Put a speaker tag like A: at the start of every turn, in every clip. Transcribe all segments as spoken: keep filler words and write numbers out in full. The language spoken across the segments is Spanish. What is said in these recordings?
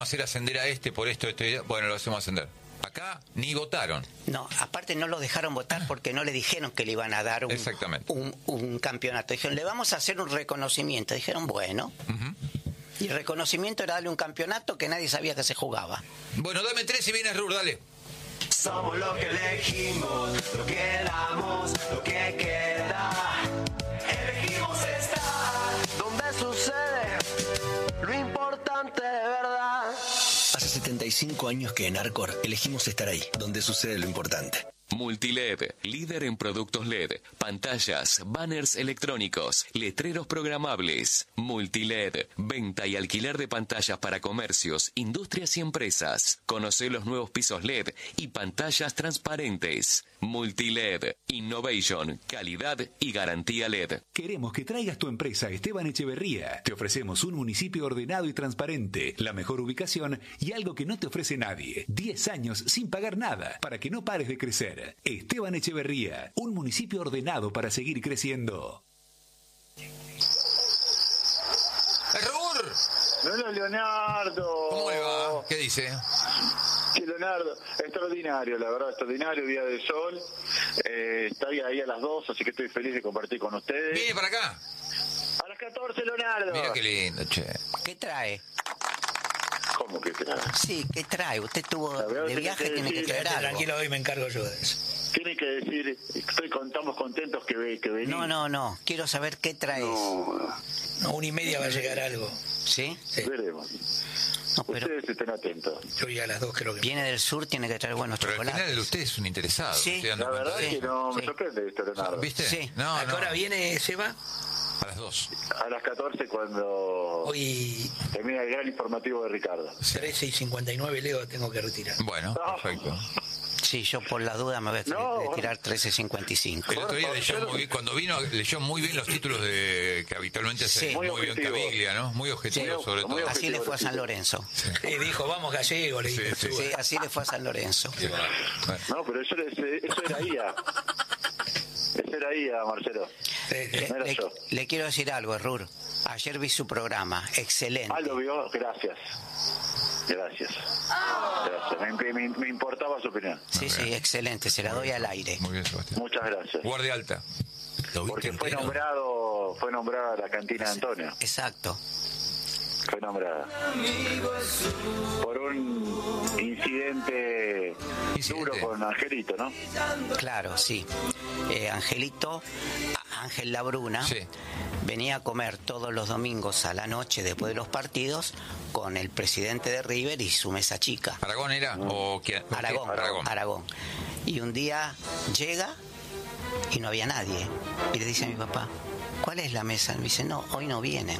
A: hacer ascender a este por esto, esto, y- bueno, lo hacemos ascender. Acá ni votaron.
B: No, aparte no lo dejaron votar porque no le dijeron que le iban a dar un,
A: Exactamente.
B: un, un campeonato. Dijeron, le vamos a hacer un reconocimiento. Dijeron, bueno.
A: Uh-huh.
B: Y el reconocimiento era darle un campeonato que nadie sabía que se jugaba.
A: Bueno, dame tres y viene Rur, dale.
C: Somos lo que elegimos, lo que damos, lo que queda. Elegimos estar donde sucede lo importante de verdad.
D: Hace setenta y cinco años que en Arcor elegimos estar ahí, donde sucede lo importante.
E: Multiled, líder en productos L E D, pantallas, banners electrónicos, letreros programables. Multiled, venta y alquiler de pantallas para comercios, industrias y empresas. Conoce los nuevos pisos L E D y pantallas transparentes. Multiled, innovation, calidad y garantía L E D.
F: Queremos que traigas tu empresa a Esteban Echeverría. Te ofrecemos un municipio ordenado y transparente, la mejor ubicación y algo que no te ofrece nadie. diez años sin pagar nada para que no pares de crecer. Esteban Echeverría, un municipio ordenado para seguir creciendo.
A: ¡Rur!
G: Hola, Leonardo.
A: ¿Cómo le va? ¿Qué dice?
G: Sí, Leonardo, extraordinario, la verdad, extraordinario, día de sol. Eh, estoy ahí a las dos, así que estoy feliz de compartir con ustedes.
A: Viene para acá.
G: A las catorce, Leonardo.
A: Mira qué lindo, che.
B: ¿Qué trae?
G: ¿Cómo que trae?
B: Sí, ¿qué trae? Usted estuvo
G: La verdad
B: de
G: tiene
B: viaje,
G: que
B: tiene que
G: decir,
B: traer algo.
H: Tranquilo, hoy me encargo yo de eso.
G: Tiene que decir, estoy con, estamos contentos que, ve, que venís.
B: No, no, no. Quiero saber qué traes.
G: No,
H: No, una y media va a llegar algo.
B: ¿Sí?
H: Sí.
G: veremos.
B: No, pero
G: Ustedes estén atentos.
H: Yo ya a las dos creo que...
B: viene del sur, tiene que traer buenos
A: Pero al
B: chocolates.
A: final usted es un interesado.
B: Sí.
A: estoy dando
G: La
A: cuenta
G: verdad
A: de
G: es que
A: eso.
G: no me
B: Sí.
G: sorprende esto, Leonardo.
A: ¿Viste?
B: Sí.
A: No,
H: ¿A qué
A: no.
H: hora viene Seba?
A: A las dos.
G: A las catorce cuando
H: Hoy
G: termina el gran informativo de Ricardo.
H: trece y cincuenta y nueve, Leo, tengo que retirar.
A: Bueno,
G: No.
A: perfecto.
B: Sí, yo por la duda me voy a tener
G: No.
B: que tirar trece cincuenta y cinco.
A: El otro día
G: Por
A: leyó
G: favor.
A: muy bien, cuando vino, leyó muy bien los títulos de que habitualmente hace
B: Sí.
A: muy,
G: Muy
A: bien
G: objetivo.
A: Caviglia, ¿no? Muy objetivo
G: Sí,
A: sobre
G: muy
A: todo.
B: Así le fue a San Lorenzo.
H: Eh, dijo, vamos gallego, le
A: Sí,
H: dije.
A: sí.
H: suba.
B: Sí, así le fue a San Lorenzo.
A: Sí, bueno.
G: No, pero eso, es- eso era I A. Eso era I A, Marcelo.
H: Sí, sí.
B: Le,
G: No era
B: le-
G: yo.
B: le quiero decir algo, Rur. Ayer vi su programa, excelente.
G: Ah, lo vio, gracias. Gracias. Gracias. Me, me- me importaba su opinión.
B: Sí, sí, excelente, se la doy al aire.
A: Muy bien, Sebastián.
G: Muchas gracias.
A: Guardia alta. ¿Lo viste
G: Porque fue
A: entero?
G: nombrado, fue nombrada la cantina de Antonio.
B: Exacto.
G: Fue nombrada. Por un incidente,
A: Incidente.
G: duro con Angelito, ¿no?
B: Claro, sí. Eh, Angelito, a- Ángel Labruna,
A: Sí.
B: venía a comer todos los domingos a la noche después de los partidos con el presidente de River y su mesa chica.
A: ¿Aragón era? ¿O quién?
B: Aragón,
A: Aragón.
B: Aragón. Y un día llega y no había nadie. Y le dice a mi papá, ¿cuál es la mesa? Me dice, no, hoy no vienen.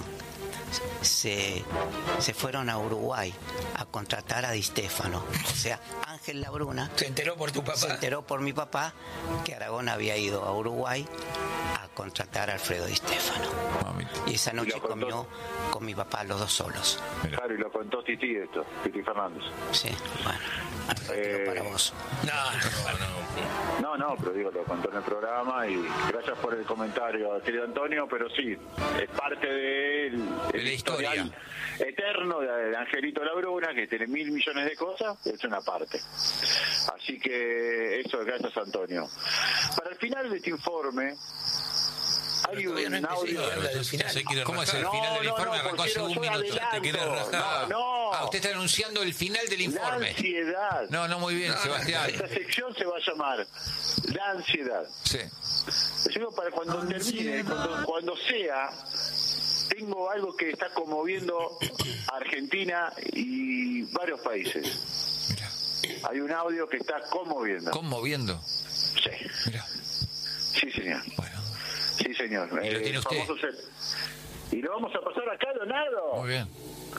B: Se, se fueron a Uruguay a contratar a Di Stéfano. O sea, Ángel Labruna
H: Se enteró por tu papá.
B: se enteró por mi papá que Aragón había ido a Uruguay a contratar a Alfredo Di Stéfano.
A: Mamita.
B: Y esa noche
G: Y lo contó.
B: comió con mi papá los dos solos.
A: Mira.
G: Claro, y lo contó Titi esto, Titi Fernández.
B: Sí, bueno, al retiro
G: Eh,
B: para vos.
H: No, no, no.
G: No, no, pero digo, lo contó en el programa y gracias por el comentario, querido Antonio, pero sí, es parte del
A: De
G: el
A: la historia.
G: historial eterno de Angelito Labruna, que tiene mil millones de cosas, es una parte. Así que eso, gracias Antonio. Para el final de este informe, hay
H: todavía no
G: un
H: empecé,
G: audio...
H: habla del final.
I: Se quiere
A: ¿Cómo es el
G: No,
A: final del
G: no,
A: informe?
G: no,
A: Arrancó
G: porque
A: hace
G: no
A: un
G: soy
A: minuto.
G: adelanto.
A: Te querés rajar.
G: No, no.
A: Ah, usted está anunciando el final del
G: La
A: informe.
G: ansiedad.
A: No, no, muy bien, Sebastián.
G: Esta sección se va a llamar La ansiedad.
A: Sí.
G: Yo digo, para cuando termine, cuando, cuando sea, tengo algo que está conmoviendo a Argentina y varios países.
A: Mira.
G: Hay un audio que está conmoviendo.
A: Conmoviendo.
G: Sí,
A: Mira.
G: sí señor.
A: Bueno,
G: Sí señor.
A: ¿Y lo
G: Eh,
A: tiene usted?
G: famoso set. Y lo vamos a pasar acá, Leonardo.
A: muy bien.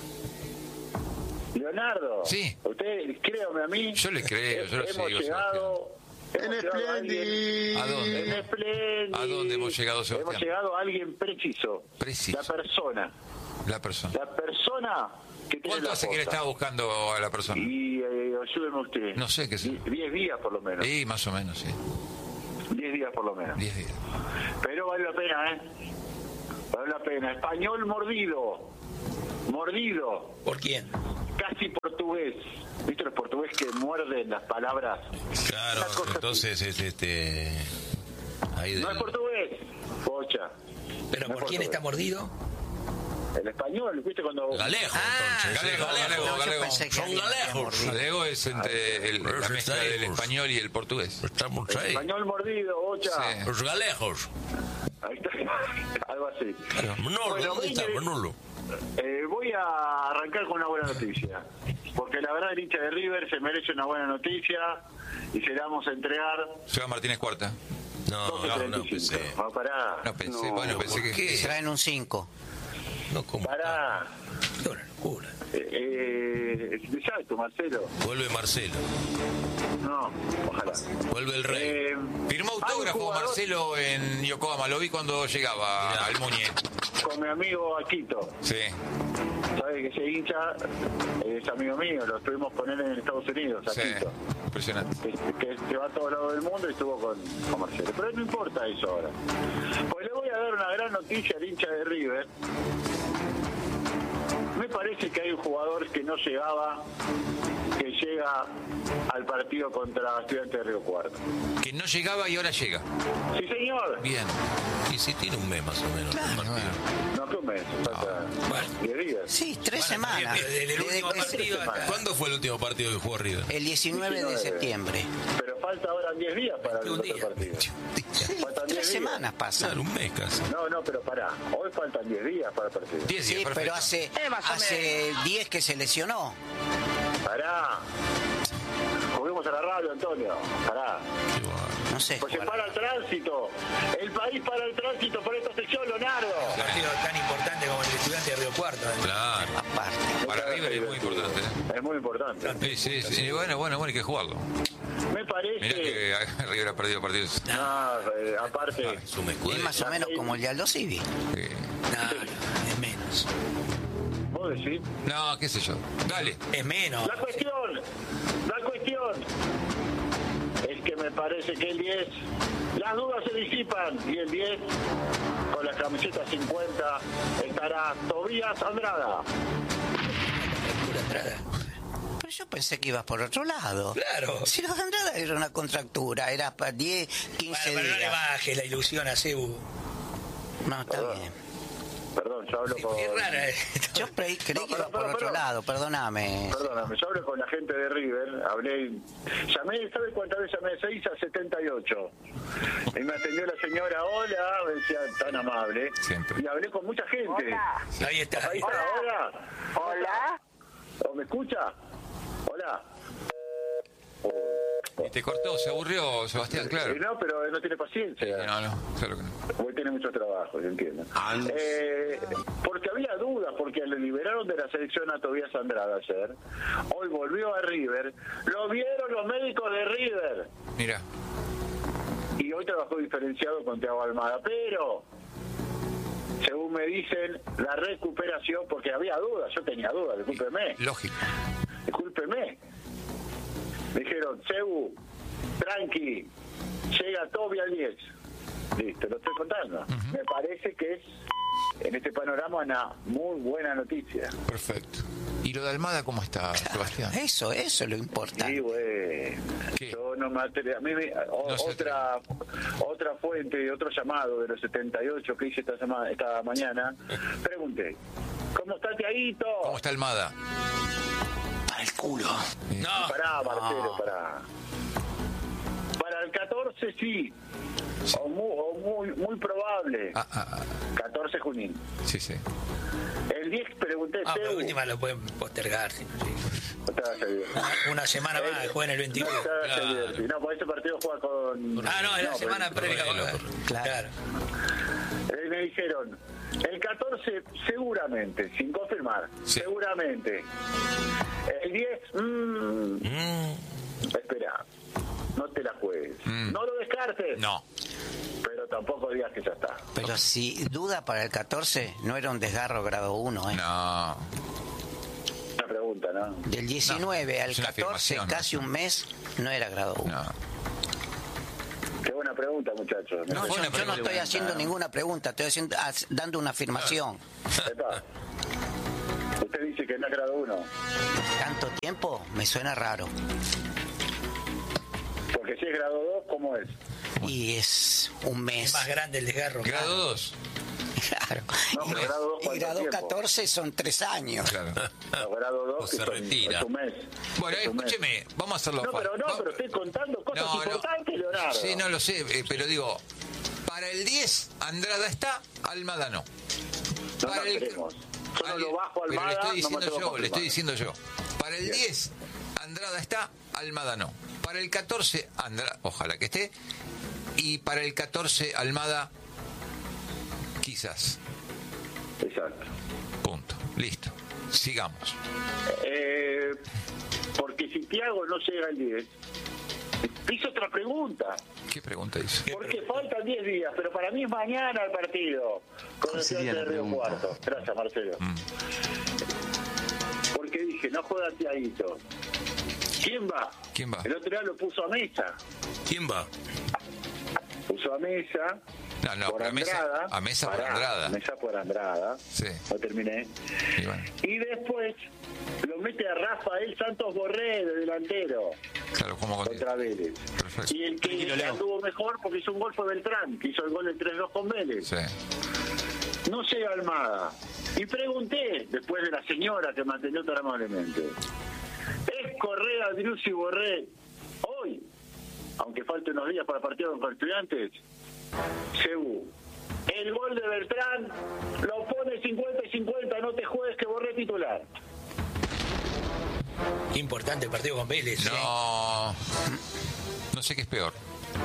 G: Leonardo.
A: Sí.
G: Usted, créame a mí.
A: Yo le creo, yo lo
G: hemos
A: sigo,
G: llegado.
J: En
G: hemos llegado a alguien-
J: Splendid.
A: ¿A dónde?
G: En Splendid.
A: ¿A dónde hemos llegado, Sebastián?
G: Hemos llegado a alguien preciso.
A: Preciso.
G: La persona.
A: La persona.
G: La persona que tiene
A: ¿Cuánto
G: la
A: hace que le
G: posta.
A: estaba buscando a la persona?
G: Y eh, ayúdeme usted.
A: No sé qué es.
G: Die- Diez días por lo menos.
A: Sí, más o menos, sí.
G: Diez días por lo menos.
A: Diez días.
G: Pero vale la pena, ¿eh? Vale la pena. Español mordido. Mordido.
H: ¿Por quién?
G: Casi portugués. ¿Viste los portugueses que muerden las palabras?
I: Claro,
G: Una cosa
I: entonces es este... Ahí
G: No
I: del-
G: es portugués, pocha.
H: ¿Pero
G: No
H: por
G: es
H: quién está
G: portugués.
H: mordido?
G: El español, ¿viste? Cuando...
I: Galejo,
H: Ah,
I: entonces.
A: Galego,
I: sí,
A: galego,
B: No, yo
A: galego.
B: pensé que
I: Son
B: alguien había
I: galejos.
B: mordido.
A: Galego es entre el-
I: Pero
A: la
I: si
A: mezcla
I: está ahí,
A: del
I: pues.
A: español y el portugués.
I: Estamos
G: El
I: ahí.
G: español mordido, bocha.
A: Sí.
I: Los galejos.
G: Ahí está. Algo así.
I: Manolo,
G: Bueno,
I: ¿dónde está
G: mire,
I: Manolo?
G: eh, voy a arrancar con una buena noticia. Porque la verdad el hincha de River se merece una buena noticia y se la vamos a entregar.
A: Seba Martínez Cuarta.
I: No,
G: doce
I: no,
G: treinta
I: no
G: y cinco.
I: pensé.
G: No, pará.
A: No pensé,
G: No,
A: bueno, pensé que...
B: Que traen un cinco.
I: No, como...
G: Pará.
H: Qué una locura.
G: Eh, eh, exacto, Marcelo.
I: Vuelve Marcelo.
G: No, ojalá.
I: Vuelve el rey.
G: Eh,
A: Firmó
G: hay un
A: autógrafo
G: jugador
A: Marcelo en Yokohama, lo vi cuando llegaba
I: Mirá.
A: al Muñe.
G: con mi amigo Aquito.
A: Sí.
G: Sabe que ese hincha es amigo mío, lo estuvimos con él en Estados Unidos,
A: Sí,
G: Aquito.
A: impresionante.
G: Que, que se va a todos lados del mundo y estuvo con, con Marcelo. Pero no importa eso ahora. Pues le voy a dar una gran noticia al hincha de River. Me parece que hay un jugador que no llegaba, que llega al partido contra Estudiantes de Río Cuarto.
A: Que no llegaba y ahora llega.
G: Sí, señor.
A: Bien.
I: Y si tiene un mes más o menos. el partido.
G: No, que un mes. falta
H: Bueno.
G: diez días.
B: Sí, tres
H: Bueno,
B: semanas.
H: desde el
B: Desde
H: último
B: que-
H: partido hasta...
I: ¿Cuándo fue el último partido que jugó River?
B: El diecinueve de
G: diecinueve.
B: septiembre.
G: Pero falta ahora diez días para el
H: Un
G: otro
H: día.
G: partido.
B: Sí,
G: Faltan
B: tres
G: diez días.
B: semanas pasan.
I: Claro, un mes casi.
G: No, no, pero pará. Hoy faltan diez días para el partido.
A: diez días,
B: Sí,
A: perfecto.
B: pero hace hace diez que se lesionó.
G: Pará. Juguemos a la radio, Antonio. Pará.
I: Qué bárbaro.
B: No sé.
G: Pues se para el tránsito. El país para el tránsito por esta sección, Leonardo.
H: Un partido tan importante como el de Estudiante de Río Cuarto. ¿eh?
I: Claro.
B: Aparte.
A: Para River es muy importante. ¿eh?
G: Es muy importante.
A: Sí, sí, sí. Bueno, bueno, bueno, hay que jugarlo.
G: Me parece...
A: Mirá que River ha perdido partidos.
G: No, eh, aparte...
I: Su me
B: Es
I: escuela.
B: más o menos como el de Aldo Civi.
A: Eh,
H: No, no, es menos.
G: ¿Vos decís?
A: No, qué sé yo. Dale.
H: Es menos.
G: La cuestión, la cuestión es que me parece que el diez, las dudas se disipan y el diez, con la camiseta cincuenta, estará Tobías Andrada.
H: Pura entrada.
B: Pero yo pensé que ibas por otro lado.
H: Claro.
B: Si los Andrada era una contractura, era para diez, quince
H: Bueno, pero no le
B: días.
H: baje la ilusión a Cebu.
B: No, está bien.
G: Perdón, yo hablo con...
H: Qué rara es.
B: Yo creí, creí
G: No,
B: que
G: pero,
B: iba por
G: pero,
B: otro
G: pero.
B: lado, perdóname.
G: Perdóname, yo hablo con la gente de River, hablé, llamé, ¿sabe cuántas veces llamé? seis a setenta y ocho. Y me atendió la señora, hola, me decía tan amable.
A: Siempre.
G: Y hablé con mucha gente.
H: Ahí está.
G: Ahí está, hola. Hola. ¿O me escucha? Hola.
A: Y te cortó, se aburrió, Sebastián, claro.
G: Eh, no, pero no tiene paciencia.
A: No, no, claro que no.
G: Porque tiene mucho trabajo, yo entiendo. Eh, porque había dudas, porque le liberaron de la selección a Tobías Andrada ayer. Hoy volvió a River. Lo vieron los médicos de River.
A: Mira.
G: Y hoy trabajó diferenciado con Thiago Almada. Pero, según me dicen, la recuperación, porque había dudas, yo tenía dudas, discúlpeme.
A: Lógico.
G: Discúlpeme. Me dijeron, Cebu, tranqui, llega Toby al diez. Listo, lo estoy contando. Me parece que es, en este panorama, una muy buena noticia.
A: Perfecto. ¿Y lo de Almada cómo está, Sebastián?
B: Eso, eso es lo importante.
G: Sí, güey.
A: ¿Qué?
G: Yo no me atre- a mí me- o-
A: No se
G: otra otra fuente, otro llamado de los setenta y ocho que hice esta, sema- esta mañana, pregunté, ¿cómo está Tiaguito?
A: ¿Cómo está Almada?
B: Para el culo.
H: No.
G: Pará, Marcelo,
B: No.
G: pará. Para el catorce sí, o muy, o muy, muy probable.
A: Ah, ah, ah.
G: catorce Junín.
A: Sí, sí.
G: El diez pregunté,
H: Ah, pero
G: Cebu.
H: última lo pueden postergar. Sí, sí.
G: No te hagas el divertido.
H: Una, una semana más, juegan el veintiuno.
G: No te hagas el
I: Claro.
G: divertido. No, porque ese partido juega con...
H: Ah, no, es la
G: pero-
H: semana previa.
I: Correlo,
B: Claro.
H: Claro.
G: Eh, me dijeron, el catorce seguramente, sin confirmar,
A: Sí.
G: seguramente. El diez, mmm,
I: Mm,
G: espera, no te la juegues.
A: Mm.
G: No lo descartes,
A: No.
G: pero tampoco digas que ya está.
B: Pero si duda para el catorce, no era un desgarro grado uno, ¿eh?
A: No.
G: Una pregunta, ¿no?
B: Del diecinueve
A: No,
B: al
A: es una
B: catorce,
A: afirmación,
B: casi
A: ¿no?
B: un mes, no era grado uno.
A: No.
G: Qué buena una pregunta, muchachos.
B: No, yo, yo no estoy haciendo ninguna pregunta, estoy haciendo, as- dando una afirmación.
G: Epa. Usted dice que no es grado uno.
B: ¿Tanto tiempo? Me suena raro.
G: Porque si es grado dos, ¿cómo es?
B: Y es un
H: Es
B: mes.
H: más grande el desgarro.
A: Grado dos.
B: Claro.
G: No, pero grado dos,
B: Y
G: ¿cuánto
B: grado
G: tiempo?
B: catorce son tres años.
A: Claro.
G: No, grado dos,
I: O
G: que
I: se
G: son-
I: retira.
G: es un mes.
A: Bueno,
G: Es un mes.
A: escúcheme, vamos a hacerlo
G: No,
A: fácil.
G: pero no,
A: Vamos-
G: pero estoy contando cosas
A: No, no.
G: importantes, Leonardo.
A: Sí, no lo sé, eh, pero digo, para el diez, Andrada está, Almada no.
G: No
A: Para
G: nos
A: el-
G: queremos. Yo no
A: Al-
G: lo bajo al
A: pero le
G: Almada,
A: estoy
G: no me
A: diciendo
G: tengo
A: yo, le
G: confirmado.
A: estoy diciendo yo. Para el
G: Bien.
A: diez, Andrada está, Almada no. Para el catorce, Andrada, ojalá que esté. Y para el catorce, Almada, quizás.
G: Exacto.
A: Punto. Listo. Sigamos.
G: Eh, porque si Thiago no llega el diez, hizo otra pregunta.
A: ¿Qué pregunta hizo?
G: Porque faltan diez días, pero para mí es mañana el partido. Con
D: ¿Cuál
G: el
D: sería
G: Estudiantes
D: la
G: de Río
D: pregunta?
G: Cuarto. Gracias, Marcelo.
A: Mm.
G: Porque dije, no juega Thiaguito. ¿Quién va?
A: ¿Quién va?
G: El otro día lo puso a Mesa.
I: ¿Quién va?
G: Puso a Mesa.
A: No, no,
G: por
A: pero a Mesa-
G: Andrada.
A: a Mesa por
G: Pará,
A: Andrada.
G: Mesa por Andrada.
A: Sí.
G: No terminé.
A: Y bueno,
G: Y después lo mete a Rafael Santos Borré de delantero
A: claro, ¿cómo contigo?
G: contra Vélez.
A: Perfecto.
G: Y el que
H: Tranquilo, Leo.
G: anduvo mejor porque hizo un gol fue Beltrán, que hizo el gol del tres dos con Vélez.
A: Sí.
G: No llega Almada. Y pregunté, después de la señora que me atendió tan amablemente, ¿es Correa, Driussi y Borré hoy, aunque falte unos días para el partido con Estudiantes? Según el gol de Beltrán lo pone cincuenta y cincuenta, no te juegues que Borré titular.
H: Qué importante el partido con Vélez. ¿eh?
A: No. No sé qué es peor.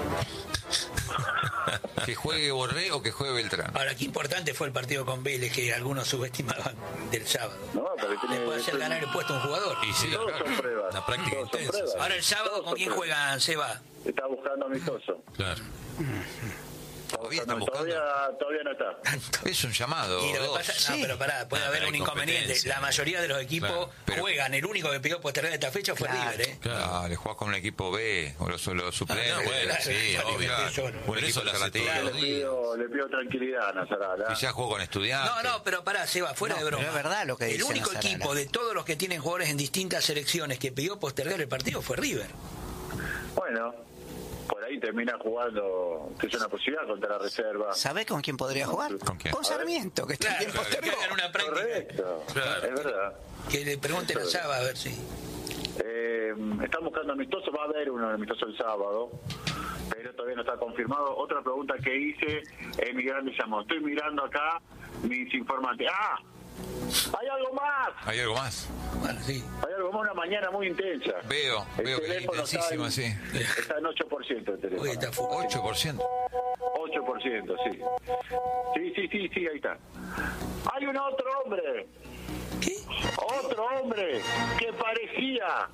A: Que juegue Borré o que juegue Beltrán.
H: Ahora, qué importante fue el partido con Vélez que algunos subestimaban del sábado.
G: No, pero tiene-
H: Le puede hacer ganar el puesto a un jugador.
A: Y sí,
G: Todos
A: claro.
G: son pruebas.
I: La práctica
G: Todos son
I: intensa,
G: pruebas.
H: Ahora el sábado,
G: Todos
H: ¿con
G: son
H: quién
G: pruebas.
H: juegan, Seba?
G: Está buscando amistoso.
I: Claro.
A: Todavía están buscando.
G: Todavía, todavía no está.
H: Tanto.
A: Es un llamado.
H: Y lo que
A: dos.
H: pasa, no, pero pará, puede
I: Ah,
H: haber
I: pero
H: un
I: hay
H: inconveniente.
I: competencia.
H: La mayoría de los equipos
A: Claro, pero-
H: juegan. El único que pidió postergar esta fecha fue
B: Claro.
H: River, ¿eh?
A: Claro, le jugás con un equipo B, o los, los suplentes.
I: Ah, no, bueno,
A: sí,
H: claro,
A: obvio.
H: claro.
A: Un
I: Pero
A: equipo
I: eso lo hace
A: alternativo.
I: todos
G: Le
I: los días.
G: pido, le pido tranquilidad a Nazarala.
A: Y ya jugó con estudiantes.
H: No, no, pero pará, Seba, fuera
B: No,
H: de broma.
B: pero es verdad lo que
H: El
B: dice
H: único
B: Nazarala.
H: equipo de todos los que tienen jugadores en distintas selecciones que pidió postergar el partido fue River.
G: Bueno, por ahí termina jugando, que es una posibilidad contra la reserva.
B: ¿Sabés con quién podría jugar?
A: ¿Con quién?
B: Con Sarmiento, que está
H: Claro,
B: bien
H: que
B: postergó.
H: hagan una práctica.
G: Correcto,
I: Claro.
G: es verdad.
H: Que le pregunten a Saba a ver si.
G: Eh, están buscando amistoso, va a haber un amistoso el sábado, pero todavía no está confirmado. Otra pregunta que hice, eh, mi grande llamó. Estoy mirando acá mis informantes. ¡Ah! ¡Hay algo más!
A: ¿Hay algo más?
H: Bueno, sí.
G: Hay algo más, una mañana muy intensa.
A: Veo,
G: El
A: veo que es
G: teléfono
A: intensísima,
G: está
A: sí.
G: en, está en ocho por ciento el teléfono.
H: Hoy está full.
A: ocho por ciento.
G: ocho por ciento, sí. Sí, sí, sí, sí, ahí está. Hay un otro hombre,
H: ¿Qué?
G: otro hombre que parecía,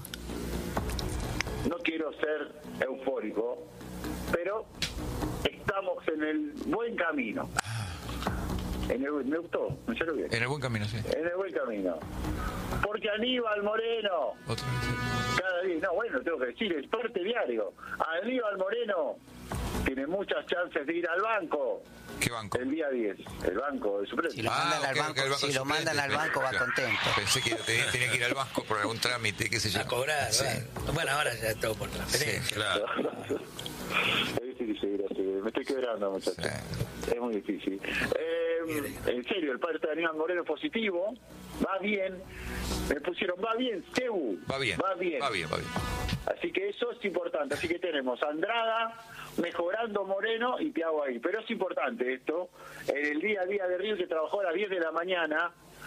G: no quiero ser eufórico, pero estamos en el buen camino. En el, me gustó, me salió bien.
A: En el buen camino, sí.
G: En el buen camino. Porque Aníbal Moreno,
A: Otra vez.
G: cada día, no, bueno, tengo que decir, es parte diario. Aníbal Moreno tiene muchas chances de ir al banco
A: ¿Qué banco?
G: el día diez, el banco de
B: Si
G: suplente.
B: lo mandan al
A: ok,
B: banco,
A: ok, el banco
B: si lo
A: suplente.
B: mandan al banco va
A: Claro.
B: contento.
A: Pensé que tenía, tenía que ir al banco por algún trámite, qué sé yo.
H: A cobrar,
A: Sí.
H: bueno. Bueno, ahora ya es todo por transferencia.
I: Claro.
G: Es difícil, gracias. Me estoy quebrando, muchachos. Es muy difícil. Eh, en serio, el parte de Aníbal Moreno es positivo, va bien. Me pusieron, va bien, Cebu.
A: Va bien.
G: Va bien.
A: Va bien, va bien.
G: Así que eso es importante. Así que tenemos a Andrada mejorando Moreno y Thiago ahí. Pero es importante esto. En el día a día de Río, que trabajó a las diez de la mañana.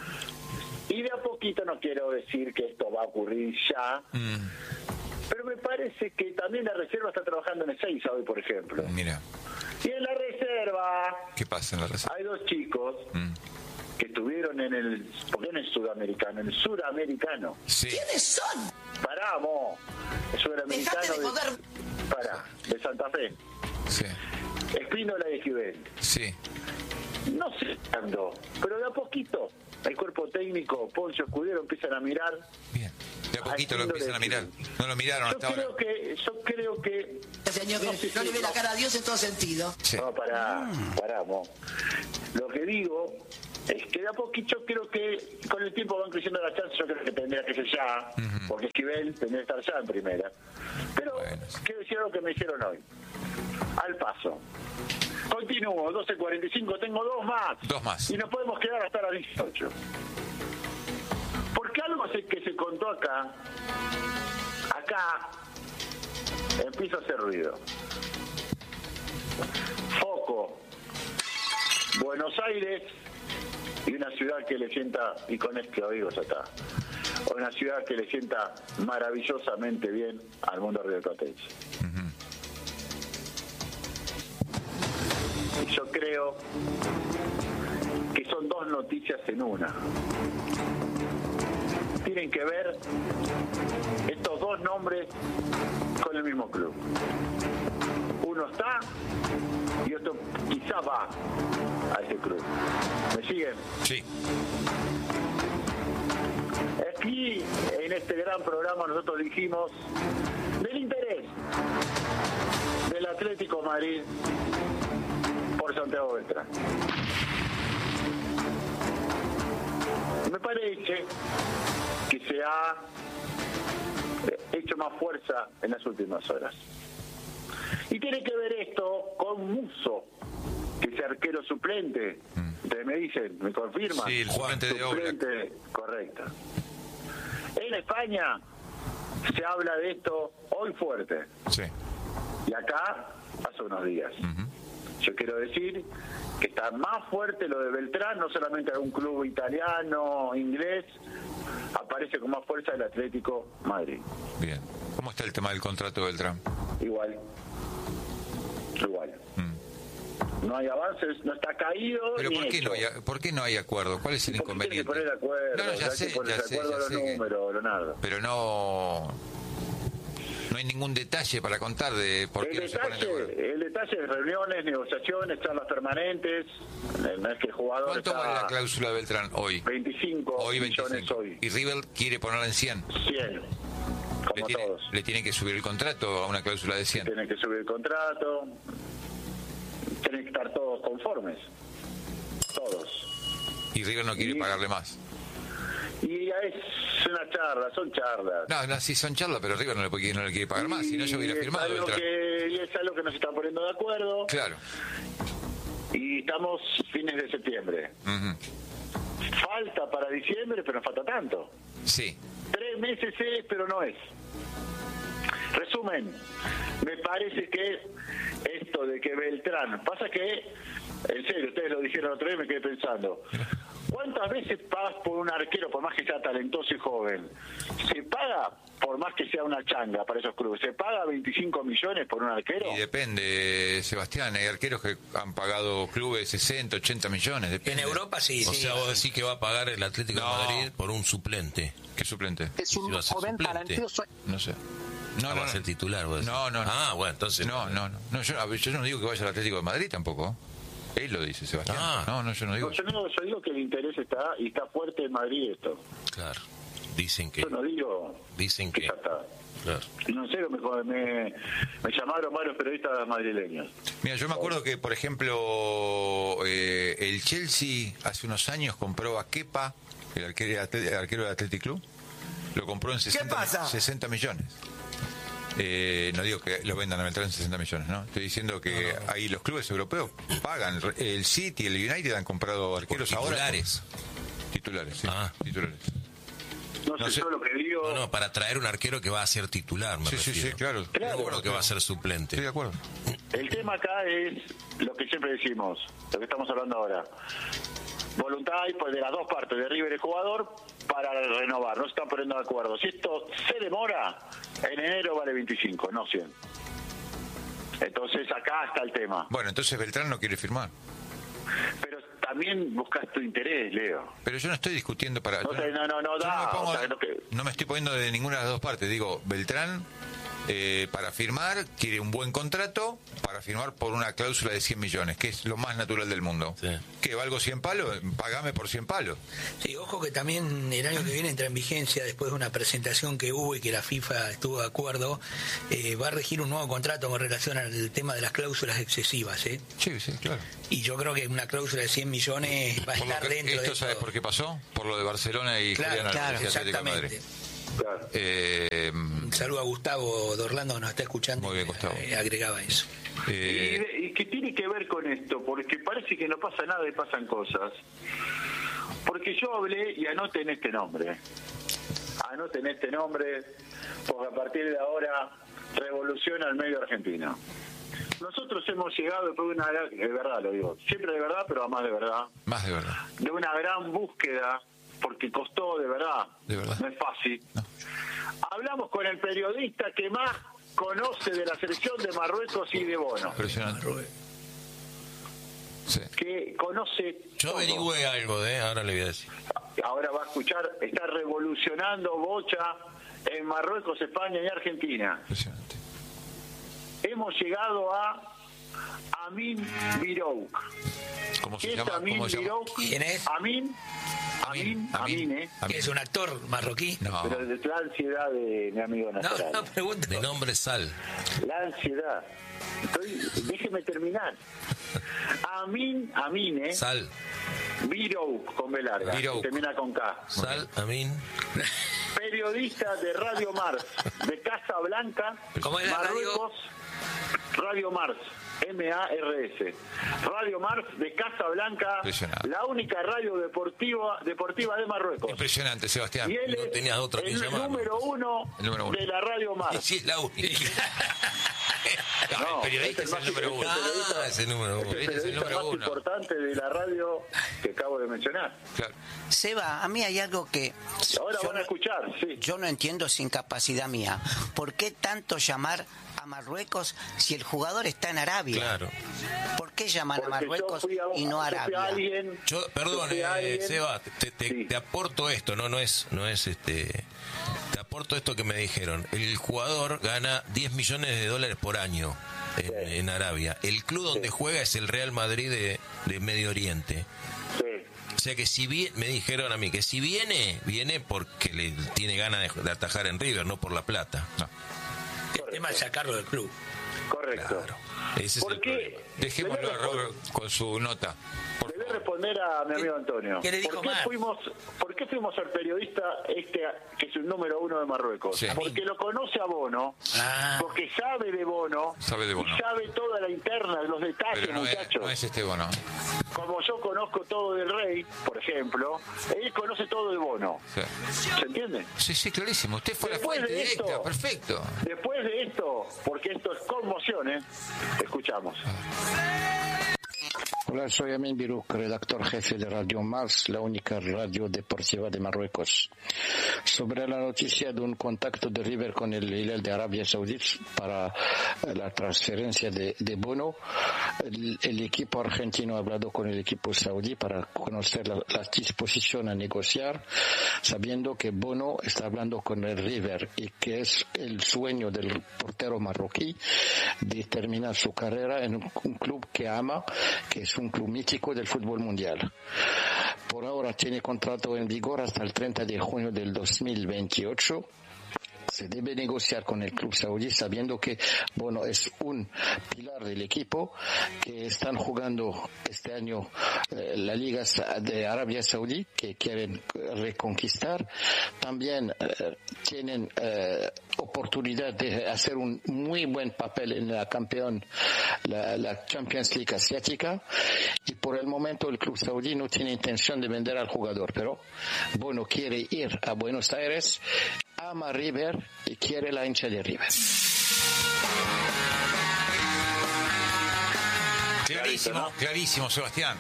G: Y de a poquito, no quiero decir que esto va a ocurrir ya.
A: Mm,
G: Pero me parece que también la reserva está trabajando en Ezeiza hoy, por ejemplo.
A: mira,
G: Y en la reserva
A: ¿qué pasa en la reserva?
G: hay dos chicos
A: Mm.
G: que estuvieron en el... ¿Por qué en el sudamericano? En el suramericano.
A: Sí.
G: Paramos. El suramericano
J: Dejate de
G: de,
J: joder.
G: Pará, de Santa Fe.
A: Sí.
G: Espínola y Esquivel.
A: Sí.
G: No sé cuándo, pero de a poquito. El cuerpo técnico, Poncio Escudero, empiezan a mirar.
A: Bien. De a poquito
G: al
A: lo
G: síndrome
A: empiezan a
G: de
A: mirar.
G: Turing.
A: No lo miraron
G: Yo
A: hasta
G: creo
A: ahora.
G: que, yo creo que
J: Señor, que
G: no sé
J: no
G: si-
J: le ve la cara a Dios en todo sentido.
A: Sí.
G: No, pará, pará, mo. Lo que digo es que de a poquito creo que con el tiempo van creciendo las chances. Yo creo que tendría que ser ya,
A: Ujú.
G: porque Esquivel tendría que estar ya en primera. Pero
A: Bueno, sí.
G: quiero decir algo que me hicieron hoy. Al paso. Continúo, doce cuarenta y cinco, tengo dos más.
A: Dos más.
G: Y nos podemos quedar hasta las dieciocho. Porque algo se- que se contó acá, acá, empieza a hacer ruido. Foco, Buenos Aires y una ciudad que le sienta, y con este lo digo ya está, una ciudad que le sienta maravillosamente bien al mundo riverplatense. Y yo creo que son dos noticias en una. Tienen que ver estos dos nombres con el mismo club. Uno está y otro quizá va a ese club. ¿Me siguen?
A: Sí.
G: Aquí, en este gran programa, nosotros dijimos del interés del Atlético de Madrid por Santiago Beltrán. Me parece que se ha hecho más fuerza en las últimas horas. Y tiene que ver esto con Musso, que es arquero suplente. Ustedes me dicen, me confirman.
A: Sí, el suplente de Oblak.
G: Suplente, correcto. En España se habla de esto hoy fuerte.
A: Sí.
G: Y acá hace unos días. Yo quiero decir que está más fuerte lo de Beltrán, no solamente algún club italiano, inglés, aparece con más fuerza el Atlético Madrid.
A: Bien. ¿Cómo está el tema del contrato de Beltrán?
G: Igual. Igual.
A: Mm.
G: No hay avances, no está caído.
A: Pero
G: ni
A: ¿por qué,
G: hecho.
A: no hay, ¿por qué no hay acuerdo? ¿Cuál es el
G: ¿Por qué tiene que
A: inconveniente?
G: poner de acuerdo?
A: No, no, ya
G: Hay
A: sé,
G: que poner
A: ya
G: de
A: sé,
G: acuerdo
A: ya
G: los
A: sé que-
G: números, Leonardo.
A: Pero no... No hay ningún detalle para contar de por qué
G: El
A: no se ponen de
G: detalle,
A: acuerdo.
G: el detalle es reuniones, negociaciones, charlas permanentes. No es que el jugador
A: ¿Cuánto
G: está
A: vale la cláusula de Beltrán hoy?
G: veinticinco
A: Hoy
G: millones
A: veinticinco.
G: hoy.
A: Y River quiere ponerla en cien.
G: cien,
A: Le
G: como
A: tiene,
G: todos.
A: le tiene que subir el contrato a una cláusula de cien.
G: Tienen que subir el contrato, tienen que estar todos conformes, todos.
A: Y River no quiere
G: Y-
A: pagarle más.
G: Y es una charla, son charlas.
A: No, no, sí son charlas, pero River no le, puede- no le quiere pagar más. Si no, yo hubiera
G: Y es
A: firmado
G: algo
A: Beltrán.
G: que, y es algo que nos están poniendo de acuerdo.
A: Claro.
G: Y estamos fines de septiembre.
A: Ujú.
G: Falta para diciembre, pero no falta tanto.
A: Sí.
G: Tres meses es, pero no es. Resumen, me parece que esto de que Beltrán, pasa que, en serio, ustedes lo dijeron otra vez, me quedé pensando, ¿cuántas veces pagas por un arquero, por más que sea talentoso y joven? ¿Se paga, por más que sea una changa para esos clubes, se paga veinticinco millones por un arquero?
A: Y depende, Sebastián, hay arqueros que han pagado clubes sesenta, ochenta millones. Depende.
H: En Europa sí.
I: O
H: sí.
I: sea, vos decís que va a pagar el Atlético
A: No.
I: de Madrid por un suplente.
A: ¿Qué suplente?
K: Es
I: Si
K: un
I: va a ser
K: joven
I: suplente.
K: talentoso.
A: No sé. No,
I: Ah,
A: no,
I: va a ser
A: no.
I: titular, vos decís.
A: No, no, no.
I: Ah, bueno, entonces...
A: No, no, no. no yo, a ver, yo no digo que vaya al Atlético de Madrid tampoco. Él lo dice, Sebastián.
I: Ah.
A: No, no, yo no digo.
G: No, yo, no, yo digo que el interés está, y está fuerte en Madrid esto.
I: Claro. Dicen que...
G: Yo no digo
I: Dicen
G: que
I: que...
G: ya está.
I: Claro.
G: No en serio, me, me, me llamaron varios periodistas madrileños.
A: Mira, yo me acuerdo que, por ejemplo, eh, el Chelsea hace unos años compró a Kepa, el arquero, el arquero del Athletic Club, lo compró en sesenta,
J: pasa?
A: sesenta millones. Eh, no digo que lo vendan a Beltrán en sesenta millones, ¿no? Estoy diciendo que ahí los clubes europeos pagan. El City y el United han comprado arqueros
I: Por
A: ahora.
I: titulares.
A: Titulares, sí.
I: Ah.
A: Titulares.
G: No,
A: No
G: sé,
A: sé.
G: yo lo que digo...
I: No, no, para traer un arquero que va a ser titular, me
A: Sí, sí,
I: refiero.
A: sí, claro.
I: No creo que va a ser suplente.
A: Estoy de acuerdo.
G: El tema acá es lo que siempre decimos, lo que estamos hablando ahora. Voluntad hay pues, de las dos partes, de River y jugador, para renovar. No se están poniendo de acuerdo. Si esto se demora, en enero vale veinticinco, no cien. Entonces acá está el tema.
A: Bueno, entonces Beltrán no quiere firmar.
G: Pero también buscas tu interés, Leo.
A: Pero yo no estoy discutiendo para...
G: No,
A: yo
G: sé, no, no, no
A: yo
G: da.
A: me pongo-
G: o sea, no que-
A: no me estoy poniendo de ninguna de las dos partes. Digo, Beltrán eh, para firmar, quiere un buen contrato para firmar por una cláusula de cien millones, que es lo más natural del mundo.
I: Sí.
A: ¿Que valgo cien palos? Pagame por cien palos.
H: Sí, ojo que también el año que viene entra en vigencia, después de una presentación que hubo y que la FIFA estuvo de acuerdo, eh, va a regir un nuevo contrato con relación al tema de las cláusulas excesivas. ¿eh?
A: Sí, sí, claro.
H: Y yo creo que una cláusula de cien millones va a
A: Por lo
H: estar
A: que-
H: dentro
A: ¿Esto
H: de
A: sabes
H: todo.
A: por qué pasó? Por lo de Barcelona y
H: Claro,
A: Julián
H: claro,
A: Álvarez y Atlético de Madrid.
H: exactamente.
G: Claro.
A: Eh,
H: Un saludo a Gustavo de Orlando que nos está escuchando.
A: Muy bien, Gustavo.
H: Eh, agregaba eso.
A: eh,
G: Y, y que tiene que ver con esto, porque parece que no pasa nada y pasan cosas. Porque yo hablé, y anoten este nombre, anoten este nombre, porque a partir de ahora revoluciona el medio argentino. Nosotros hemos llegado después de una, de verdad lo digo, siempre de verdad, pero además de verdad,
A: más de verdad.
G: de una gran búsqueda, porque costó de verdad,
A: De verdad.
G: no es fácil.
A: No.
G: Hablamos con el periodista que más conoce de la selección de Marruecos y de Bono,
A: Impresionante. Sí.
G: que conoce
I: Yo
G: todo.
I: averigüé algo, ¿eh? Ahora le voy a decir.
G: Ahora va a escuchar, está revolucionando bocha en Marruecos, España y Argentina.
A: Impresionante.
G: Hemos llegado a Amin Birouk.
A: ¿Cómo se
G: ¿Qué es
A: llama?
G: Amin
A: ¿Cómo se llama?
G: Birouk?
H: ¿Quién es?
G: Amin, Amin, Amin, ¿eh?
H: Que es un actor marroquí.
A: No.
G: Pero de la ansiedad de mi amigo
H: No,
G: Nasrallah.
H: no, pregunto.
I: De nombre Sal.
G: La ansiedad. Estoy, déjeme terminar. Amin, Amin, ¿eh?
I: Sal.
G: Birouk, con B larga.
A: Birouk.
G: que termina con K.
I: Sal, Amin.
G: Periodista de Radio Mars, de Casa Blanca,
H: ¿Cómo es la
G: Marruecos, Radio Mars, M A R S. Radio Mars de Casa Blanca,
A: Impresionante.
G: la única radio deportiva deportiva de Marruecos.
A: Impresionante, Sebastián.
G: Y él
I: No
G: es
I: tenías otra que
G: el
I: llamar.
G: número uno,
A: El número uno.
G: de la Radio
I: Y
G: Mars.
I: sí, es la única.
A: No, el periodista
G: es
A: es
G: el
A: el número
G: más-
A: uno.
G: es el periodista-
I: Ah, es el número uno.
G: es el
A: Este es el
G: periodista
A: número
G: más
A: uno.
G: importante de la radio que acabo de mencionar.
A: Claro.
B: Seba, a mí hay algo que
G: Ahora
B: yo
G: van a
B: no,
G: escuchar, sí.
B: yo no entiendo sin capacidad mía. ¿Por qué tanto llamar a Marruecos si el jugador está en Arabia?
I: Claro.
B: ¿Por qué llaman a
G: Porque yo
B: Marruecos
G: fui a-
B: y no a
G: yo fui a
B: Arabia?
G: alguien-
I: Yo,
G: yo
I: perdón,
G: fui a
I: eh,
G: alguien-
I: Seba, te, te-
G: Sí.
I: te aporto esto, no, no es, no es este, te aporto esto que me dijeron. El jugador gana diez millones de dólares por año en,
G: Sí.
I: en Arabia. El club donde
G: Sí.
I: juega es el Real Madrid de, de Medio Oriente.
G: Sí.
I: O sea que si bien, me dijeron a mí que si viene, viene porque le tiene ganas de, de atajar en River, no por la plata.
A: No.
H: El tema es sacarlo del club.
G: Correcto.
I: Claro. Ese es
G: ¿Por
I: el
G: qué?
I: problema.
A: Dejémoslo a Robert con su nota. Por
G: Le voy a
A: favor.
G: responder a mi amigo Antonio.
H: ¿Qué le dijo
G: ¿Por qué
H: Mar?
G: fuimos, por qué fuimos al periodista este que es el número uno de Marruecos?
A: Sí.
G: Porque lo conoce a Bono,
H: Ah.
G: porque sabe de Bono,
A: Sabe de Bono.
G: y sabe toda la interna, los detalles,
A: Pero no es,
G: muchachos.
A: no es este bono.
G: Como yo conozco todo del Rey, por ejemplo, él conoce todo de Bono.
A: Sí.
G: ¿Se entiende?
A: Sí, sí, clarísimo. Usted fue la
G: Después
A: fuente
G: de
A: directa.
G: esto-
A: Perfecto.
G: Después de esto, porque esto es conmoción, ¿eh? Escuchamos.
J: Hola, soy Amin Birouk, redactor jefe de Radio Mars, la única radio deportiva de Marruecos. Sobre la noticia de un contacto de River con el Hilal de Arabia Saudita para la transferencia de, de Bono, el, el equipo argentino ha hablado con el equipo saudí para conocer la, la disposición a negociar, sabiendo que Bono está hablando con el River y que es el sueño del portero marroquí de terminar su carrera en un, un club que ama, que es un club mítico del fútbol mundial. Por ahora tiene contrato en vigor hasta el treinta de junio del dos mil veintiocho. Se debe negociar con el club saudí sabiendo que, bueno, es un pilar del equipo, que están jugando este año eh, la Liga de Arabia Saudí, que quieren reconquistar. También eh, tienen eh, oportunidad de hacer un muy buen papel en la campeón, la, la Champions League asiática, y por el momento el club saudí no tiene intención de vender al jugador, pero bueno, quiere ir a Buenos Aires, ama River y quiere la hincha de River.
A: Clarísimo, clarísimo, Sebastián.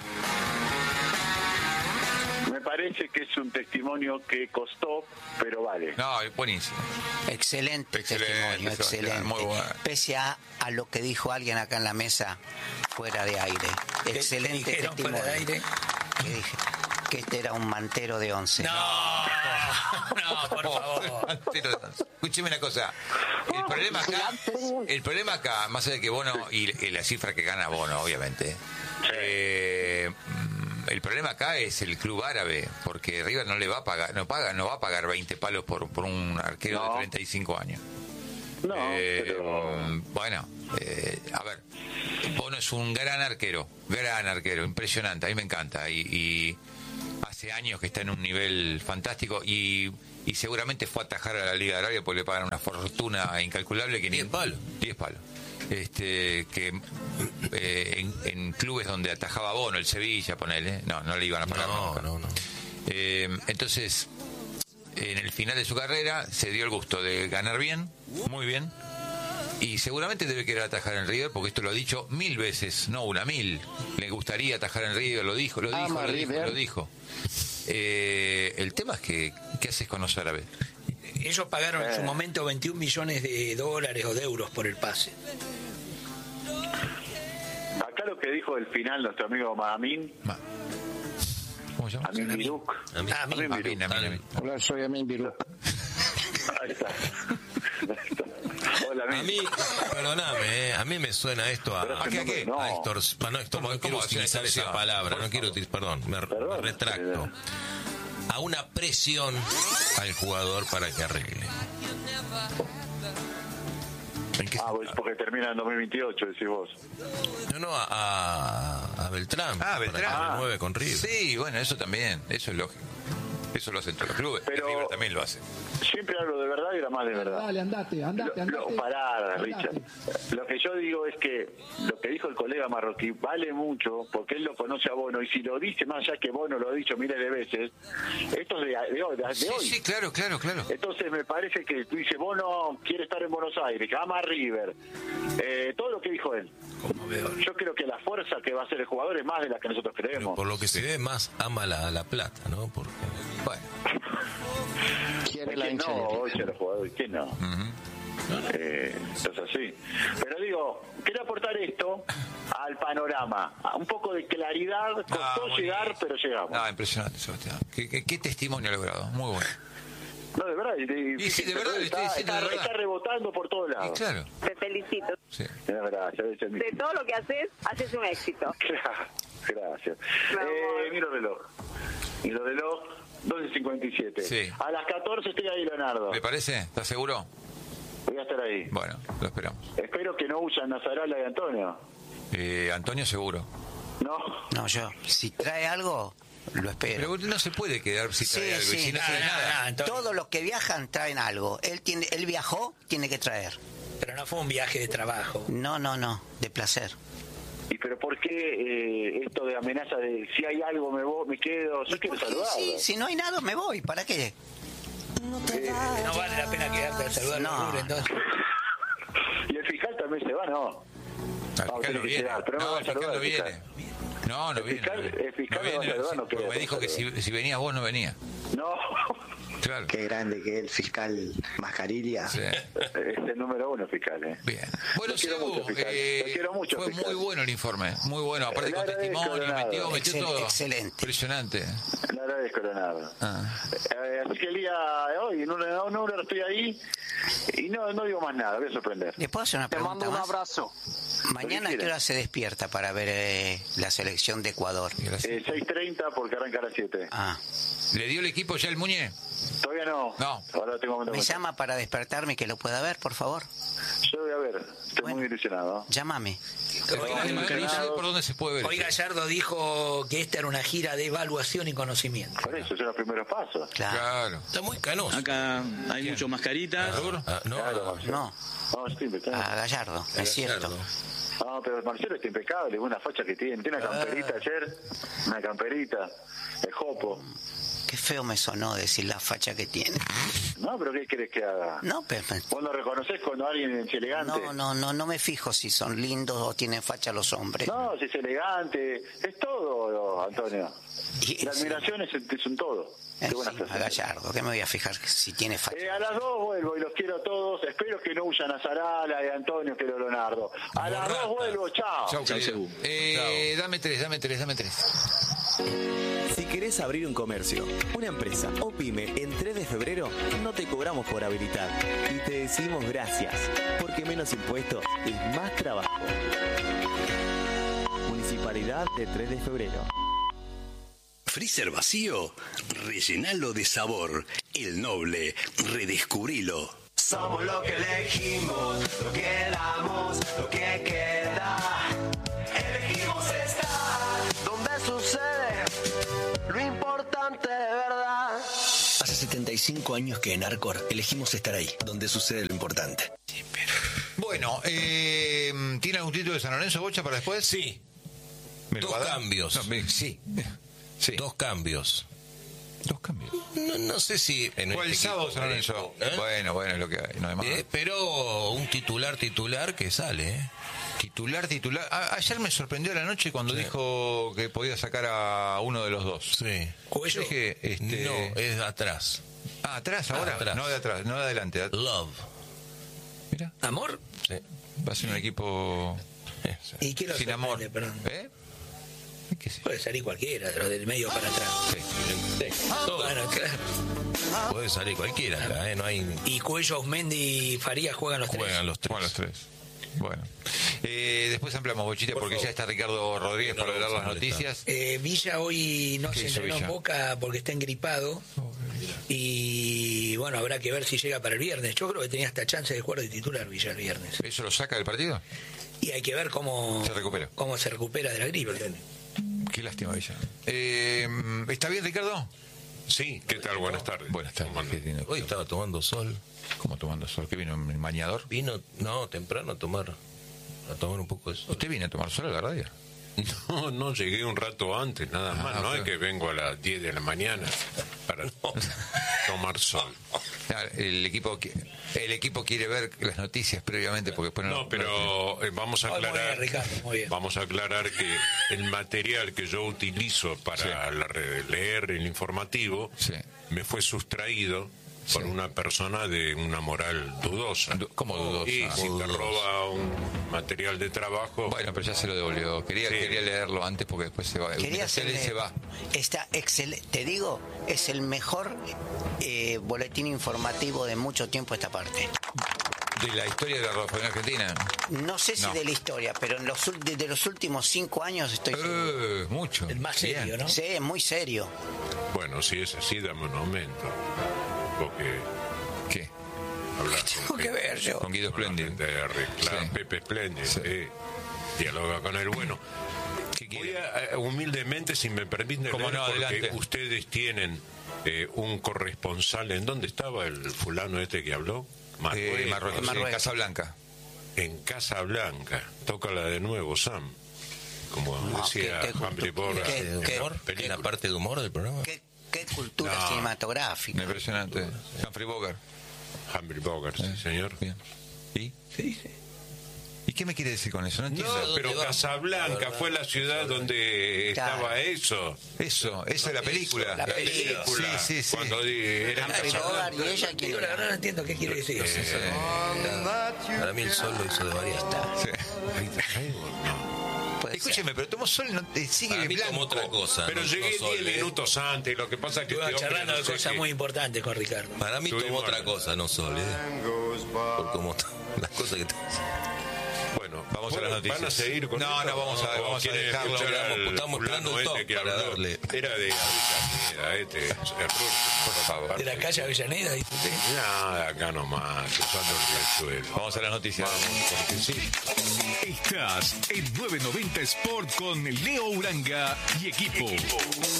G: Me parece que es un testimonio que costó, pero vale.
A: No, es buenísimo.
B: Excelente,
A: Excelente,
B: testimonio,
A: Sebastián,
B: excelente.
A: muy bueno.
B: Pese a, a lo que dijo alguien acá en la mesa fuera de aire.
H: ¿Qué
B: Excelente
H: dijeron
B: testimonio.
H: fuera de aire?
B: ¿Qué dije? que este era un mantero de once.
H: No, no, por favor.
A: Escúcheme una cosa. El problema acá, el problema acá, más allá de que Bono y, y la cifra que gana Bono, obviamente, eh, el problema acá es el club árabe, porque River no le va a pagar, no paga, no va a pagar veinte palos por, por un arquero no. de treinta y cinco años.
G: No,
A: eh,
G: pero...
A: Bueno, eh, a ver, Bono es un gran arquero, gran arquero, impresionante, a mí me encanta, y, y hace años que está en un nivel fantástico, y, y seguramente fue a atajar a la Liga de Arabia porque le pagan una fortuna incalculable. Que
I: diez palos.
A: diez palos. Este, que eh, en, en clubes donde atajaba Bono, el Sevilla, ponele, no, no le iban a pagar
I: no,
A: nunca.
I: No, no.
A: Eh, entonces, en el final de su carrera se dio el gusto de ganar bien, muy bien, y seguramente debe querer atajar en River, porque esto lo ha dicho mil veces, no una, mil. Le gustaría atajar en River, lo dijo, lo dijo, lo dijo, lo dijo. Eh, el tema es que, ¿qué haces con los árabes?
H: Ellos pagaron en su momento veintiún millones de dólares o de euros por el pase.
G: Acá lo que dijo el final nuestro amigo Mahamín.
A: Ma. ¿Cómo se llama?
G: Amin Biruk.
A: Amin,
H: ah, Amin,
A: Amin, Amin, Amin, Amin.
J: Hola, soy Amin Biruk.
G: Ahí está. Ahí está. Hola, Amin.
I: A mí, perdóname, eh, a mí me suena esto a,
G: Pero
I: a,
G: es que
I: qué?
G: no.
I: a extor, no, extor, no quiero utilizar esa palabra, no quiero utilizar, perdón, me,
G: Perdón,
I: me retracto. A una presión al jugador para que arregle.
G: Ah, pues porque termina en dos mil veintiocho, decís vos.
I: No, no, a, a, a Beltrán.
A: Ah, Beltrán.
I: Para que
A: Ah.
I: renueve con River.
A: Sí, bueno, eso también, eso es lógico. Eso lo hacen todos los clubes.
G: Pero-
A: River también lo hace.
G: Siempre hablo de verdad y era más de verdad.
K: Dale, andate, andate,
G: Lo, lo,
K: andate.
G: pará,
K: Andate.
G: Richard. Lo que yo digo es que lo que dijo el colega marroquí vale mucho porque él lo conoce a Bono, y si lo dice más allá que Bono lo ha dicho miles de veces, esto es de, de hoy. De
A: Sí,
G: hoy.
A: sí, claro, claro, claro.
G: Entonces me parece que tú dices, Bono quiere estar en Buenos Aires, que ama a River. Eh, todo lo que dijo él. Yo creo que la fuerza que va a hacer el jugador es más de la que nosotros
I: Pero
G: creemos.
I: por lo que se ve, más ama la, la plata, ¿no? Porque,
A: Bueno.
J: Quiere
G: Es
J: la
G: que
J: hincha
G: no,
J: de River.
G: hoy se los jugadores, ¿qué no?
A: Ujú.
G: Eh, es así. Pero digo, quiero aportar esto al panorama. A un poco de claridad, costó
A: Ah, muy
G: llegar,
A: bien.
G: pero llegamos.
A: Ah, impresionante, Sebastián. ¿Qué, qué, qué testimonio ha logrado? Muy bueno.
G: No, de verdad. Y,
A: Y sí, de verdad, le estoy
G: está,
A: diciendo
G: está,
A: de verdad.
G: está rebotando por todos
A: Y
G: lados.
A: claro.
L: Te felicito.
A: Sí.
G: Es verdad, ya ves el
L: De
G: mismo.
L: todo lo que haces, haces un éxito.
G: Gracias.
L: Mi amor.
G: Eh, miro el reloj. Miro el reloj, doce cincuenta y siete.
A: Sí.
G: A las catorce estoy ahí, Leonardo.
A: ¿Le parece? ¿Estás seguro?
G: Voy a estar ahí.
A: Bueno, lo esperamos.
G: Espero que no huyan Nazarala y Antonio.
A: Eh, Antonio seguro.
G: ¿No?
B: No, yo, si trae algo, lo espero.
A: Pero no se puede quedar si trae
B: Sí,
A: algo. Y
B: sí.
A: si no
H: No,
A: trae
H: no,
A: nada.
H: no, Antonio.
B: Todos los que viajan traen algo. Él tiene, él viajó, tiene que traer.
H: Pero no fue un viaje de trabajo.
B: No, no, no, de placer.
G: ¿Y pero por qué eh, esto de amenaza de si hay algo me voy, me quedo? Yo quiero
B: Porque
G: saludarlo.
B: sí, si no hay nada, me voy. ¿Para qué?
H: No vale la pena quedarte a saludar
B: No.
H: a Rubén, entonces.
G: Y el fiscal también se va, ¿no?
A: Ah,
G: Vamos a
A: el fiscal
G: tener
A: no
G: que
A: viene.
G: quedar, pero me
A: No,
G: va a
A: el fiscal
G: saludar
A: no
G: el
A: viene.
G: fiscal.
A: No, no
G: El
A: viene.
G: fiscal-
A: no viene.
G: el fiscal
A: No
G: me va a
A: viene,
G: saludar,
A: sí,
G: no
A: porque
G: queda,
A: me dijo que si, si venías vos no venía.
G: No,
A: Claro.
M: Qué grande que es el fiscal Mascarilla.
A: Sí.
G: es el número uno fiscal, ¿eh?
A: Bien. Bueno,
G: Lo quiero
A: Sebu,
G: mucho, fiscal.
A: eh,
G: Lo quiero mucho,
A: fue
G: fiscal.
A: muy bueno el informe, muy bueno, aparte
G: Le
A: con
G: agradezco,
A: testimonio,
G: Leonardo.
A: metió, metió
B: Excel-
A: todo.
B: excelente.
A: Impresionante.
G: Le agradezco, Leonardo.
A: Ah.
G: Eh, así que el día de hoy, en una, en una hora estoy ahí y no, no digo más nada, voy a sorprender.
B: ¿Le puedo hacer una
M: Te
B: pregunta
M: mando un
B: más?
M: abrazo.
B: Mañana, ¿a qué hora se despierta para ver eh, la selección de Ecuador?
A: Gracias.
G: Eh, seis treinta porque arranca a las siete.
B: Ah,
A: ¿Le dio el equipo ya el Muñe?
G: Todavía no.
A: No.
G: Ahora tengo que
B: me llama para despertarme y que lo pueda ver, por favor.
G: Yo voy a ver, estoy
B: Bueno.
G: muy ilusionado.
B: Llámame.
A: Hoy,
G: muy
A: no sé
G: carados.
A: por dónde se puede ver.
H: Hoy Gallardo dijo que esta era una gira de evaluación y conocimiento.
G: Por eso, son los primeros pasos.
B: Claro.
A: Claro.
I: está muy canoso.
N: Acá hay
A: ¿Quién?
N: mucho mascarita.
A: ¿Seguro?
I: Ah, no,
G: Claro,
I: no,
G: Marcelo.
B: No,
G: No, estoy impecable.
B: a Gallardo, es cierto.
I: Gallardo.
G: No, pero Marcelo está impecable, una facha que tiene. Tiene una camperita ayer, una camperita, el jopo.
B: Qué feo me sonó decir la facha que tiene.
G: No, pero ¿qué querés que haga?
B: No, pero...
G: ¿Vos no reconocés cuando alguien es elegante?
B: No, no, no, no me fijo si son lindos o tienen facha los hombres.
G: No, si es elegante, es todo, Antonio.
B: Y-
G: La admiración es, es un todo. Qué buena
B: Encima, a
G: frase.
B: Gallardo, que me voy a fijar si tiene facha.
G: Eh, a las dos vuelvo y los quiero a todos. Espero que no huyan a Zarala y a Antonio, que lo Leonardo. A las dos vuelvo, chao.
A: Chau,
N: Chau,
A: querido.
N: Sebu.
A: Eh, dame tres, dame tres, dame tres.
C: Si
K: ¿Querés abrir un comercio, una empresa o pyme en tres de febrero? No te cobramos por habilitar y te decimos gracias, porque menos impuestos es más trabajo. Municipalidad de tres de febrero.
N: Freezer vacío, rellenalo de sabor. El Noble, redescubrilo.
C: Somos lo que elegimos, lo que damos, lo que queda. Elegimos estar donde sucede lo importante de verdad.
D: Hace setenta y cinco años que en Arcor elegimos estar ahí, donde sucede lo importante.
A: Bueno, eh, ¿tiene algún título de San Lorenzo, Bocha, para después?
I: Sí.
A: ¿Me lo
I: Dos
A: va a dar?
I: cambios.
A: No, me- sí. sí.
I: Dos cambios.
A: Dos cambios.
I: No, no sé si... En
A: ¿Cuál
I: este
A: sábado,
I: equipo,
A: San Lorenzo?
I: ¿eh?
A: Bueno, bueno, es lo que hay, no hay más.
I: Eh, pero un titular, titular que sale, ¿eh?
A: Titular, titular. A- ayer me sorprendió la noche cuando
I: Sí.
A: dijo que podía sacar a uno de los dos.
I: Sí.
H: Cuello.
A: Dije, este...
I: No, es atrás.
A: Ah, atrás ahora.
I: Ah, atrás.
A: No de atrás, no de adelante.
I: Love.
A: Mira,
H: ¿Amor?
I: Sí.
A: va a ser un equipo
H: ¿Y qué lo
A: sin amor.
H: sorprende, perdón?
A: ¿Eh? ¿Qué sé yo?
H: Puede salir cualquiera, de los del medio para atrás.
A: Sí.
I: Todo.
H: Bueno, claro.
I: Puede salir cualquiera acá, ¿eh? No hay...
H: Y Cuello, Osmendi y Farías juegan los
I: Juegan
H: tres.
I: los tres.
A: Bueno, los tres. Bueno. Eh, después ampliamos, Bochita,
H: Por
A: porque
H: favor.
A: ya está Ricardo Rodríguez
I: No
A: para
I: lo
A: leer
I: vamos
A: las
I: a molestar.
A: noticias.
H: Eh, Villa hoy no
A: ¿Qué
H: se
A: hizo
H: entrenó en
A: Villa?
H: Boca porque está engripado. Y bueno, habrá que ver si llega para el viernes. Yo creo que tenía hasta chance de jugar de titular Villa el viernes.
A: ¿Eso lo saca del partido?
H: Y hay que ver cómo
A: Se recupera.
H: cómo se recupera de la gripe.
A: Qué lástima, Villa. Eh, ¿Está bien, Ricardo?
O: Sí, ¿qué tal? Buenas tardes.
A: Buenas tardes.
O: ¿Cómo
A: Qué
O: andan?
A: lindo.
I: Hoy estaba tomando sol.
A: ¿Cómo tomando sol? ¿Qué vino? ¿En bañador?
I: Vino, no, temprano a tomar, a tomar un poco de sol.
A: ¿Usted viene a tomar sol a la radio?
O: No, no, llegué un rato antes, nada
A: Ah,
O: más. No
A: ok.
O: es que vengo a las diez de la mañana para tomar sol.
A: Ah, El equipo, qui- el equipo quiere ver las noticias previamente porque después no...
O: No, pero eh, vamos a
H: Muy bien,
O: aclarar,
H: Ricardo, muy bien.
O: vamos a aclarar que el material que yo utilizo para
A: Sí.
O: la re- leer el informativo
A: Sí.
O: me fue sustraído por
A: Sí.
O: una persona de una moral dudosa.
A: Du- ¿Cómo dudosa?
O: Y si te
I: Dudosa.
O: roba un material de trabajo,
A: Bueno, pero ya se lo devolvió. Quería,
O: Sí.
A: quería leerlo antes porque después se va.
B: Quería
A: Se,
B: hacerle-
A: se va.
B: Está excelente. Te digo, es el mejor eh, boletín informativo de mucho tiempo esta parte.
A: De la historia de la radiofonía argentina.
B: No sé si
A: No.
B: de la historia, pero en los, ul- desde los últimos cinco años estoy seguro.
A: Eh, mucho.
H: El más serio,
A: Bien.
H: ¿no?
B: Sí, es muy serio.
O: bueno, si es así, dame un aumento. Porque
A: ¿Qué?
O: hablar
H: Tengo
O: con
H: que ver yo.
A: Con Guido
O: con la
A: Splendido.
O: gente de arreglar,
A: Sí.
O: Pepe Espléndido,
A: Sí.
O: sí. Dialoga con él. Bueno,
A: ¿Qué
O: voy
A: quiere?
O: a, eh, humildemente, si me permiten,
A: Cómo
O: leer,
A: no,
O: porque
A: adelante.
O: ustedes tienen eh, un corresponsal. ¿En dónde estaba el fulano este que habló? Marruecos.
A: Eh, Marruecos, sí,
B: Marruecos.
A: Casablanca.
O: En Casa Blanca. Tócala de nuevo, Sam. Como decía
B: qué- qué
O: Humphrey
B: culto-
O: Bogart.
B: qué-
I: ¿De
B: qué-
I: humor?
O: película.
I: ¿En la parte de humor del programa?
B: ¿Qué, qué cultura
O: No.
B: cinematográfica?
A: Impresionante. Humphrey Bogart.
O: Humphrey Bogart, sí, señor.
A: Bien. ¿Y?
H: Sí, sí.
A: ¿Y qué me quiere decir con eso? No entiendo.
O: No, pero
I: ¿Dónde va?
O: Casablanca
I: La verdad,
O: fue la ciudad donde
B: Claro.
O: estaba eso.
A: Eso, eso es la película.
H: la película.
A: Sí, sí, sí.
O: Cuando di- era en
B: Humphrey Bogart
O: Casablanca.
B: y ella,
H: Digo,
B: ¿quién
H: la
B: era?
H: verdad no entiendo qué quiere decir.
I: Para mí el sol lo hizo de varias.
A: Sí.
O: Ahí está, ahí, no.
B: Puede ser.
A: Escúcheme, pero tomó sol y no te sigue
I: Para mí
A: blanco.
I: tomó otra cosa.
O: Pero
I: no-
O: llegué
I: no sol,
O: diez
I: ¿eh?
O: minutos antes, lo que pasa es que
H: Estuve
O: este hombre
H: charlando
O: no
H: de
O: sé
H: cosas
O: qué-
H: muy importantes con Ricardo.
I: Para mí tomó
O: Tuvimos-
I: otra cosa, no sol, ¿eh? Por cómo las cosas que te...
O: Bueno,
A: Vamos a las noticias.
O: ¿Van a seguir con
A: No,
O: esto?
A: no, vamos a-
O: ¿O
A: vamos a
O: quieren
A: dejarlo.
O: escuchar
I: Estamos-
O: al
I: estamos esperando
O: fulano
I: el
O: este
I: top
O: que
I: para
O: habló?
I: darle.
O: Era de Avellaneda, este, es error.
A: Por favor.
H: De la calle Avellaneda, dice usted.
O: Nada, acá nomás, usando el riachuelo.
A: Vamos a las noticias.
O: Porque sí.
F: Estás en nueve noventa Sport con Leo Uranga y equipo.